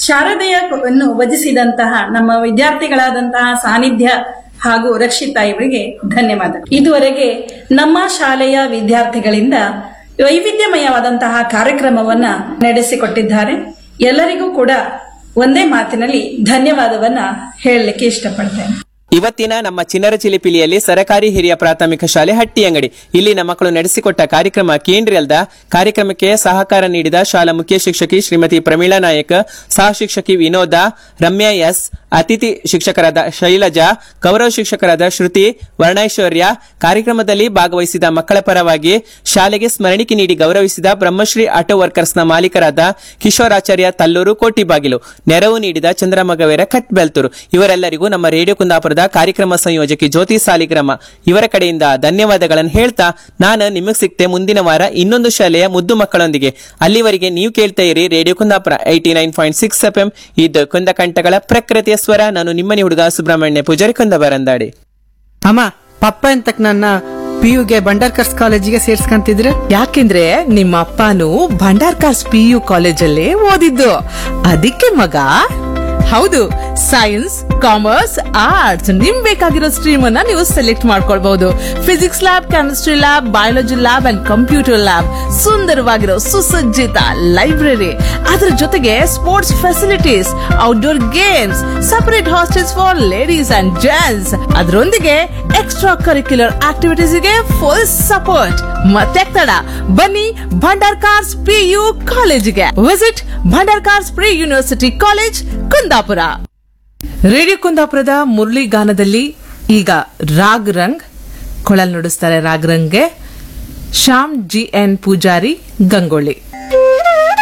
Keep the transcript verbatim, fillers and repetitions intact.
ಶಾರದೆಯನ್ನು ವಜಿಸಿದಂತಹ ನಮ್ಮ ವಿದ್ಯಾರ್ಥಿಗಳಾದಂತಹ ಸಾನ್ನಿಧ್ಯ ಹಾಗೂ ರಕ್ಷಿತಾ ಇವರಿಗೆ ಧನ್ಯವಾದ. ಇದುವರೆಗೆ ನಮ್ಮ ಶಾಲೆಯ ವಿದ್ಯಾರ್ಥಿಗಳಿಂದ ವೈವಿಧ್ಯಮಯವಾದಂತಹ ಕಾರ್ಯಕ್ರಮವನ್ನ ನಡೆಸಿಕೊಟ್ಟಿದ್ದಾರೆ. ಎಲ್ಲರಿಗೂ ಕೂಡ ಒಂದೇ ಮಾತಿನಲ್ಲಿ ಧನ್ಯವಾದವನ್ನ ಹೇಳಲಿಕ್ಕೆ ಇಷ್ಟಪಡ್ತೇನೆ. ಇವತ್ತಿನ ನಮ್ಮ ಚಿನ್ನರ ಚಿಲಿಪಿಲಿಯಲ್ಲಿ ಸರಕಾರಿ ಹಿರಿಯ ಪ್ರಾಥಮಿಕ ಶಾಲೆ ಹಟ್ಟಿಯಂಗಡಿ ಇಲ್ಲಿನ ಮಕ್ಕಳು ನಡೆಸಿಕೊಟ್ಟ ಕಾರ್ಯಕ್ರಮ ಕೇಂದ್ರಲ್ದ ಕಾರ್ಯಕ್ರಮಕ್ಕೆ ಸಹಕಾರ ನೀಡಿದ ಶಾಲಾ ಮುಖ್ಯ ಶಿಕ್ಷಕಿ ಶ್ರೀಮತಿ ಪ್ರಮೀಳಾ ನಾಯಕ್, ಸಹ ಶಿಕ್ಷಕಿ ವಿನೋದ, ರಮ್ಯಾ ಎಸ್, ಅತಿಥಿ ಶಿಕ್ಷಕರಾದ ಶೈಲಜಾ, ಗೌರವ ಶಿಕ್ಷಕರಾದ ಶ್ರುತಿ, ವರ್ಣೈಶ್ವರ್ಯ. ಕಾರ್ಯಕ್ರಮದಲ್ಲಿ ಭಾಗವಹಿಸಿದ ಮಕ್ಕಳ ಪರವಾಗಿ ಶಾಲೆಗೆ ಸ್ಮರಣಿಕೆ ನೀಡಿ ಗೌರವಿಸಿದ ಬ್ರಹ್ಮಶ್ರೀ ಆಟೋ ವರ್ಕರ್ಸ್ನ ಮಾಲೀಕರಾದ ಕಿಶೋರಾಚಾರ್ಯ ತಲ್ಲೂರು ಕೋಟಿಬಾಗಿಲು, ನೆರವು ನೀಡಿದ ಚಂದ್ರಮಗವೇರ ಕಟ್ಬೆಲ್ತೂರು. ಇವರೆಲ್ಲರಿಗೂ ನಮ್ಮ ರೇಡಿಯೋ ಕುಂದಾಪುರದ ಕಾರ್ಯಕ್ರಮ ಸಂಯೋಜಕಿ ಜ್ಯೋತಿ ಸಾಲಿಗ್ರಾಮ ಇವರ ಕಡೆಯಿಂದ ಧನ್ಯವಾದಗಳನ್ನು ಹೇಳ್ತಾ ನಾನು ನಿಮಗ್ ಸಿಕ್ತೆ ಮುಂದಿನ ವಾರ ಇನ್ನೊಂದು ಶಾಲೆಯ ಮುದ್ದು ಮಕ್ಕಳೊಂದಿಗೆ. ಅಲ್ಲಿವರೆಗೆ ನೀವು ಕೇಳ್ತಾ ಇರಿ radio Kundapura eighty nine point six F M. ಇದು ಕುಂದಕಂಠಗಳ ಪ್ರಕೃತಿಯ ಸ್ವರ. ನಾನು ನಿಮ್ಮನಿ ಹುಡುಗ ಸುಬ್ರಹ್ಮಣ್ಯ ಪೂಜಾರಿ ಕುಂದಬರಂದಾಡಿ. ಅಮ್ಮ, ಪಪ್ಪ ಅಂತಕ್ ನನ್ನ ಪಿಯುಗೆ ಭಂಡಾರ್ಕರ್ಸ್ ಕಾಲೇಜಿಗೆ ಸೇರ್ಸ್ಕಂತಿದ್ರೆ? ಯಾಕೆಂದ್ರೆ ನಿಮ್ಮ ಅಪ್ಪನು ಭಂಡಾರ್ಕರ್ಸ್ ಪಿಯು ಕಾಲೇಜಲ್ಲೇ ಓದಿದ್ದು, ಅದಕ್ಕೆ ಮಗ. ಹೌದು, ಸೈನ್ಸ್, ಕಾಮರ್ಸ್, ಆರ್ಟ್ಸ್ ನಿಮ್ ಬೇಕಾಗಿರೋ ಸ್ಟ್ರೀಮ್ ಅನ್ನ ನೀವು ಸೆಲೆಕ್ಟ್ ಮಾಡ್ಕೊಳ್ಬಹುದು. Physics lab, chemistry lab, biology lab and computer lab, ಸುಂದರವಾಗಿರೋ ಸುಸಜ್ಜಿತ ಲೈಬ್ರರಿ, ಅದರ ಜೊತೆಗೆ sports facilities, outdoor games, separate hostels for ladies and gents, ಅದರೊಂದಿಗೆ ಎಕ್ಸ್ಟ್ರಾ ಕರಿಕ್ಯುಲರ್ ಆಕ್ಟಿವಿಟೀಸ್ ಗೆ ಫುಲ್ ಸಪೋರ್ಟ್. ಮತ್ತೆ ತಡ, ಬನ್ನಿ ಭಂಡಾರ್ಕರ್ಸ್ ಪಿಯು ಕಾಲೇಜಿಗೆ. Visit Bhandarkar's pre university college, Kundapura. Radio ಕುಂದಾಪುರದ ಮುರಳಿ ಗಾನದಲ್ಲಿ ಈಗ ರಾಗ್ ರಂಗ್ ಕೊಳಲ್ ನುಡಿಸ್ತಾರೆ. Raag ರಂಗ್ಗೆ Shyam G N Poojary, Gangolli.